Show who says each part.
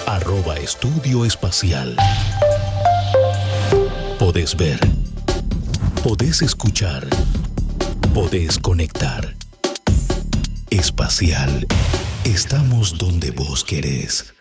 Speaker 1: @Estudio Espacial. Podés ver, podés escuchar, podés conectar. Espacial. Estamos donde vos querés.